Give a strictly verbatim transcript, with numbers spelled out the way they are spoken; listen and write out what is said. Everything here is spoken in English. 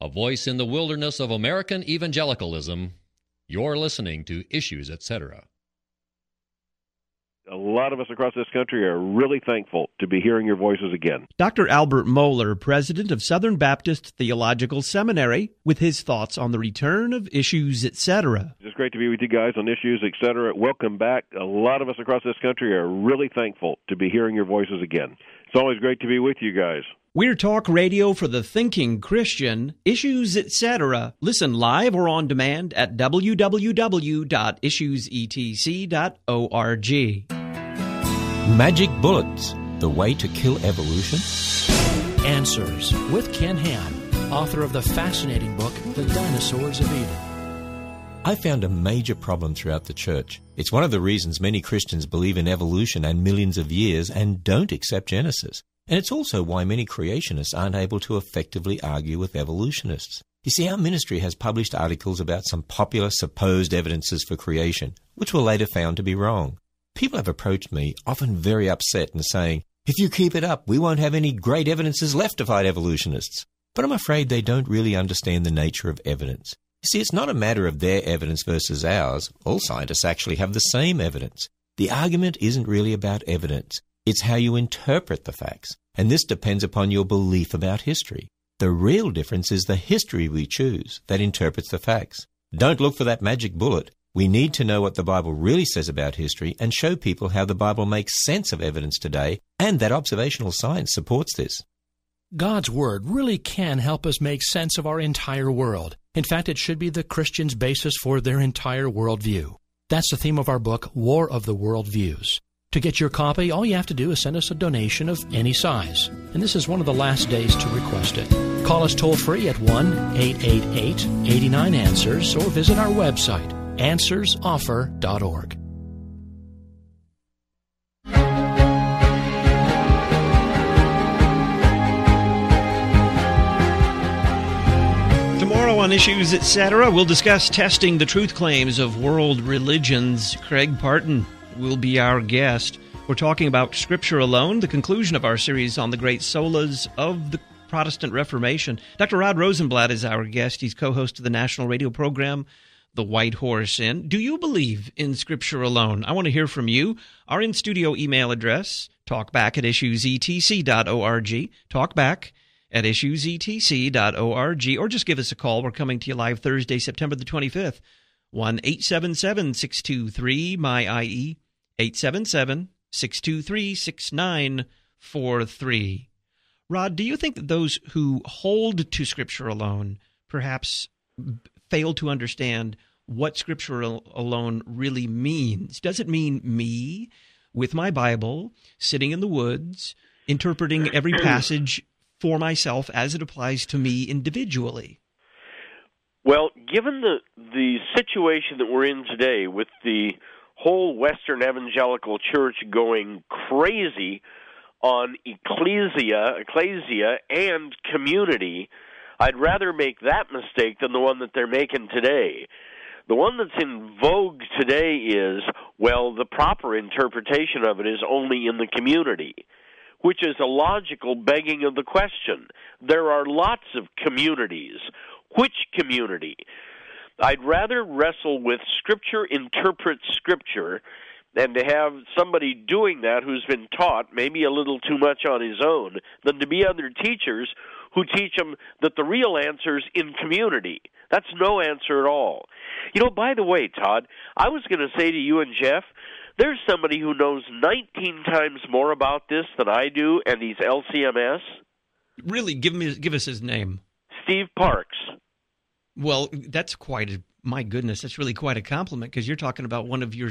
a voice in the wilderness of American evangelicalism. You're listening to Issues, et cetera. A lot of us across this country are really thankful to be hearing your voices again. Doctor Albert Mohler, president of Southern Baptist Theological Seminary, with his thoughts on the return of Issues, et cetera. It's great to be with you guys on Issues, et cetera. Welcome back. A lot of us across this country are really thankful to be hearing your voices again. It's always great to be with you guys. We're talk radio for the thinking Christian. Issues, et cetera. Listen live or on demand at w w w dot issues e t c dot org. Magic bullets, the way to kill evolution? Answers with Ken Ham, author of the fascinating book, The Dinosaurs of Eden. I found a major problem throughout the church. It's one of the reasons many Christians believe in evolution and millions of years and don't accept Genesis. And it's also why many creationists aren't able to effectively argue with evolutionists. You see, our ministry has published articles about some popular supposed evidences for creation, which were later found to be wrong. People have approached me, often very upset, and saying, if you keep it up, we won't have any great evidences left to fight evolutionists. But I'm afraid they don't really understand the nature of evidence. You see, it's not a matter of their evidence versus ours. All scientists actually have the same evidence. The argument isn't really about evidence. It's how you interpret the facts, and this depends upon your belief about history. The real difference is the history we choose that interprets the facts. Don't look for that magic bullet. We need to know what the Bible really says about history and show people how the Bible makes sense of evidence today, and that observational science supports this. God's Word really can help us make sense of our entire world. In fact, it should be the Christian's basis for their entire worldview. That's the theme of our book, War of the Worldviews. To get your copy, all you have to do is send us a donation of any size. And this is one of the last days to request it. Call us toll-free at one eight eight eight, eight nine, answers or visit our website, answers offer dot org. Tomorrow on Issues, et cetera, we'll discuss testing the truth claims of world religions. Craig Parton will be our guest. We're talking about Scripture alone, the conclusion of our series on the great solas of the Protestant Reformation. Doctor Rod Rosenblatt is our guest. He's co-host of the national radio program, The White Horse Inn. Do you believe in Scripture alone? I want to hear from you. Our in-studio email address, talkback at issues e t c dot org, talkback at issues e t c dot org, or just give us a call. We're coming to you live Thursday, September the twenty-fifth, one eight seven seven, six two three, M Y I E, eight seven seven, six two three, six nine four three. Rod, do you think that those who hold to Scripture alone perhaps fail to understand what Scripture alone really means? Does it mean me with my Bible, sitting in the woods, interpreting every passage for myself as it applies to me individually? Well, given the the situation that we're in today with the whole Western evangelical church going crazy on ecclesia, ecclesia and community, I'd rather make that mistake than the one that they're making today. The one that's in vogue today is, well, the proper interpretation of it is only in the community, which is a logical begging of the question. There are lots of communities. Which community? I'd rather wrestle with Scripture interprets Scripture than to have somebody doing that who's been taught maybe a little too much on his own than to be other teachers who teach them that the real answer's in community. That's no answer at all. You know, by the way, Todd, I was going to say to you and Jeff, there's somebody who knows nineteen times more about this than I do, and he's L C M S. Really? Give me, give us his name. Steve Parks. Well, that's quite a, my goodness, that's really quite a compliment, because you're talking about one of your